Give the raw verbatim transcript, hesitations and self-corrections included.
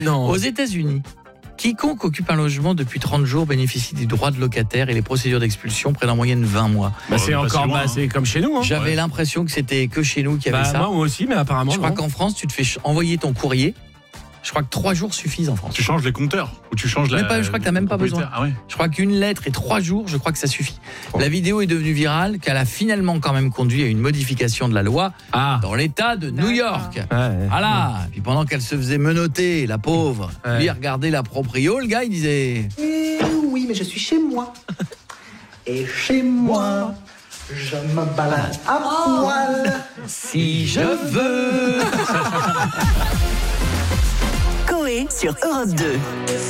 Non. Aux États-Unis, quiconque occupe un logement depuis trente jours bénéficie des droits de locataire et les procédures d'expulsion prennent en moyenne vingt mois. Bah, c'est Oh, encore, loin, bah, hein. c'est comme chez nous. Hein. J'avais Ouais. l'impression que c'était que chez nous qu'il y avait Bah, ça. moi, moi aussi, mais apparemment Je crois non. qu'en France, tu te fais ch- envoyer ton courrier. Je crois que trois jours suffisent en France. Tu changes les compteurs ou tu changes la. Même pas, je crois que t'as même pas besoin. Ah ouais. Je crois qu'une lettre et trois jours, je crois que ça suffit. Oh. La vidéo est devenue virale, qu'elle a finalement quand même conduit à une modification de la loi Ah. dans l'État de New York. Ouais, ouais. Voilà. Puis pendant qu'elle se faisait menotter, la pauvre, Ouais. lui regardait la proprio, le gars il disait. Eh oui, mais je suis chez moi. Et chez moi, je me balade à poil. Si je veux. Coé sur Europe deux.